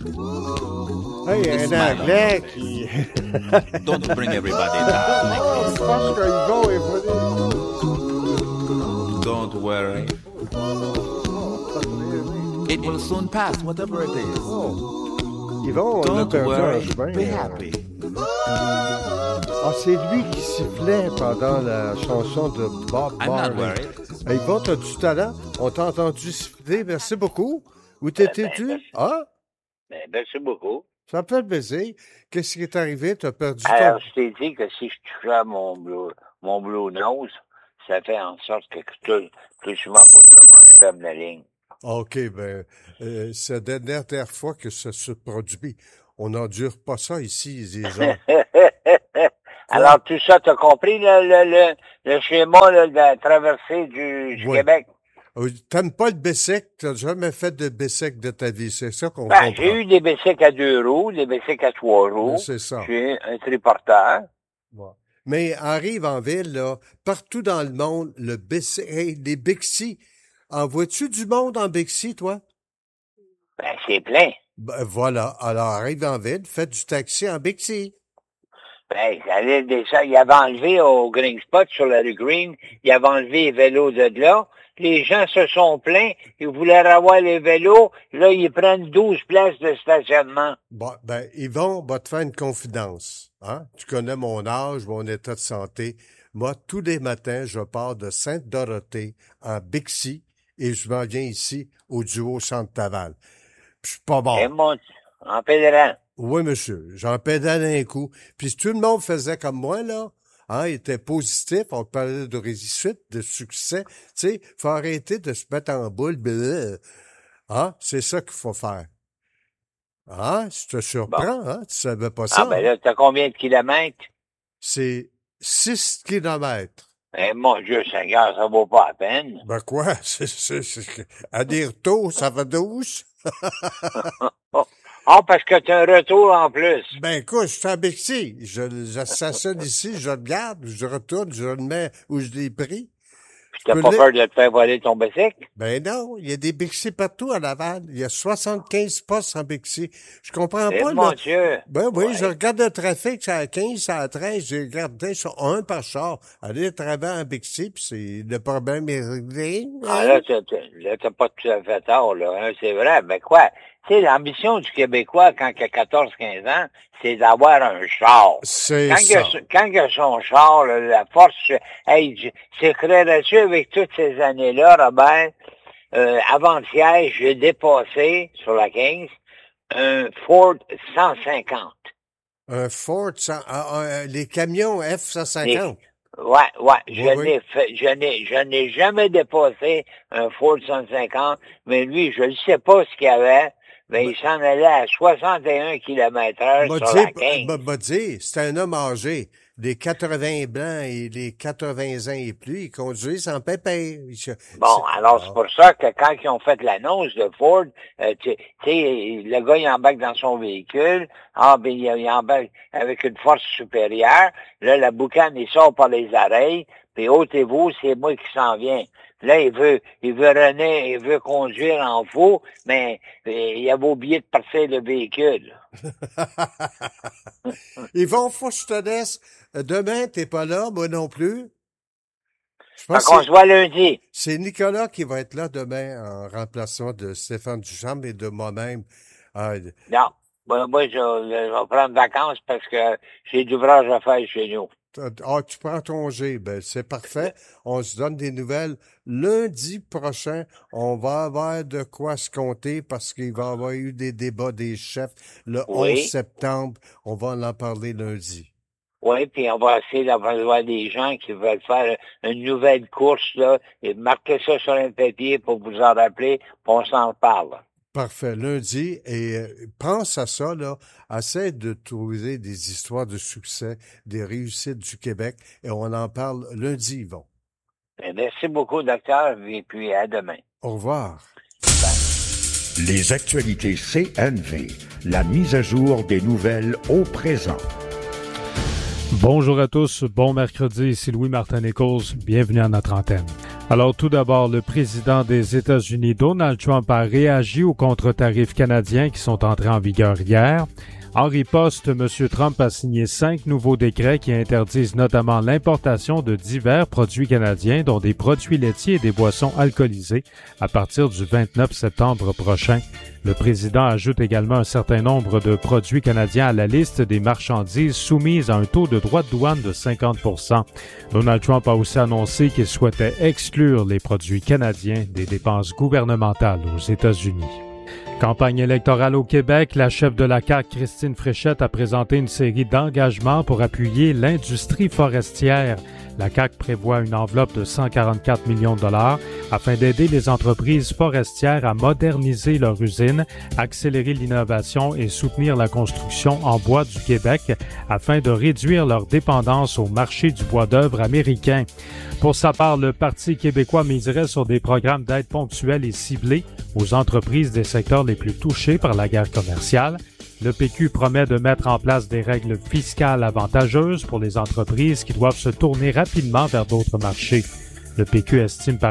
Hey, This un man, Anglais qui... don't bring everybody down like Oh, this. je pense qu'ils vont évoluer. Don't worry. It will soon pass, whatever it is. Yvon, on a Don't perdu un worry. chemin. Be happy. Ah, c'est lui qui sifflait pendant la chanson de Bob I'm not Marley. worried. Hey, Yvon, t'as du talent. On t'a entendu siffler. Merci beaucoup. Où t'étais-tu? Ah, Merci beaucoup. ça me fait plaisir. Qu'est-ce qui est arrivé? T'as perdu Alors, ton... je t'ai dit que si je touchais à mon blue nose, ça fait en sorte que plus souvent qu'autrement, je ferme la ligne. OK, ben, c'est la dernière fois que ça se produit. On n'endure pas ça ici, les gens. Alors, tout ça, t'as compris le schéma là, de la traversée du Oui. Québec? T'aimes pas le Bessic? T'as jamais fait de Bessic de ta vie, c'est ça qu'on Ben, comprend. j'ai eu des bicycles à 2 roues, des bicycles à 3 roues. Ben, c'est ça. J'ai un triporteur. Ouais. Mais arrive en ville, là, partout dans le monde, le Bessic, hey, les Bixi, en vois-tu du monde en Bixi, toi? Ben, c'est plein. Ben, voilà. Alors, arrive en ville, fais du taxi en Bixi. Ben, il avait enlevé au Green Spot sur la rue Green, il avait enlevé les vélos de là. Les gens se sont plaints, ils voulaient avoir les vélos, là, ils prennent 12 places de stationnement. Bon, ben, Yvon va te faire une confidence. Hein? Tu connais mon âge, mon état de santé. Moi, tous les matins, je pars de Sainte-Dorothée en Bixi et je m'en viens ici au duo Centre-Taval. Puis je suis pas Et bon. en pédalant. Oui, monsieur. J'en pédale un coup. Puis si tout le monde faisait comme moi, là, hein, il était positif, on parlait de réussite, de succès. Tu sais, faut arrêter de se mettre en boule. Bleu. Hein? C'est ça qu'il faut faire. Ah, je te surprends, hein? Tu savais pas ça? Ah, ben là, t'as combien de kilomètres? C'est 6 kilomètres. Eh, mon Dieu Seigneur, ça vaut pas la peine. Ben quoi? À dire tôt, ça fait 12? Ah, parce que t'as un retour en plus. Ben écoute, je suis en Bixi. Je stationne ici, je le garde, je retourne, je le mets où je l'ai pris. Puis t'as pas peur de te faire voler ton bicycle? Ben non, il y a des Bixi partout à Laval. Il y a 75 postes en Bixi. Je comprends Eh, pas, mon là. Dieu. Ben oui, Ouais. je regarde le trafic, c'est à 15, c'est à 13, j'ai regardé sur un par char. Aller travailler en Bixi, puis c'est le problème est réglé. Ah, là, t'as pas tout à fait tort, là, hein, c'est vrai. Ben quoi? Tu sais, l'ambition du Québécois, quand il a 14-15 ans, c'est d'avoir un char. C'est Quand ça. il a son char, là, la force, hey, c'est créé-tu avec toutes ces années-là, Robert? Avant-hier, j'ai dépassé, sur la 15, un Ford 150. Un Ford, les camions F-150. Ouais, Oui, je n'ai jamais dépassé un Ford 150, mais lui, je ne sais pas ce qu'il avait, mais il s'en allait à 61 km/h sur la 15. M'a dit, c'est un homme âgé. Les 80 blancs et les 80 ans et plus, ils conduisent sans pépère. Bon, alors c'est pour ça que quand ils ont fait l'annonce de Ford, tu sais, le gars, il embarque dans son véhicule, ben, il embarque avec une force supérieure, là, la boucane, il sort par les oreilles, puis ôtez-vous, c'est moi qui s'en viens. Là, il veut conduire en faux, mais il avait oublié de partir le véhicule. Yvon, faut que je te laisse. Demain, t'es pas là, moi non plus. Je Fait pense qu'on que se voit lundi. c'est Nicolas qui va être là demain en remplacement de Stéphane Duchamp et de moi-même. Non. Moi, je vais prendre vacances parce que j'ai d'ouvrage à faire chez nous. Tu prends ton congé, ben c'est parfait. On se donne des nouvelles. Lundi prochain, on va avoir de quoi se compter parce qu'il va y avoir eu des débats des chefs le 11 septembre. On va en parler lundi. Oui, puis on va essayer d'avoir des gens qui veulent faire une nouvelle course, là, et marquer ça sur un papier pour vous en rappeler, puis on s'en parle. Parfait, lundi. Et pense à ça, là. Essaie de trouver des histoires de succès, des réussites du Québec, et on en parle lundi, Yvon. Merci beaucoup, docteur, et puis à demain. Au revoir. Les actualités CNV, la mise à jour des nouvelles au présent. Bonjour à tous, bon mercredi, ici Louis-Martin Nichols, bienvenue à notre antenne. Alors tout d'abord, le président des États-Unis, Donald Trump, a réagi aux contre-tarifs canadiens qui sont entrés en vigueur hier. En riposte, M. Trump a signé 5 nouveaux décrets qui interdisent notamment l'importation de divers produits canadiens, dont des produits laitiers et des boissons alcoolisées, à partir du 29 septembre prochain. Le président ajoute également un certain nombre de produits canadiens à la liste des marchandises soumises à un taux de droits de douane de 50 %. Donald Trump a aussi annoncé qu'il souhaitait exclure les produits canadiens des dépenses gouvernementales aux États-Unis. Campagne électorale au Québec, la chef de la CAQ, Christine Fréchette, a présenté une série d'engagements pour appuyer l'industrie forestière. La CAQ prévoit une enveloppe de 144 millions de dollars afin d'aider les entreprises forestières à moderniser leurs usines, accélérer l'innovation et soutenir la construction en bois du Québec afin de réduire leur dépendance au marché du bois d'œuvre américain. Pour sa part, le Parti québécois miserait sur des programmes d'aide ponctuelle et ciblés aux entreprises des secteurs les plus touchés par la guerre commerciale. Le PQ promet de mettre en place des règles fiscales avantageuses pour les entreprises qui doivent se tourner rapidement vers d'autres marchés. Le PQ estime par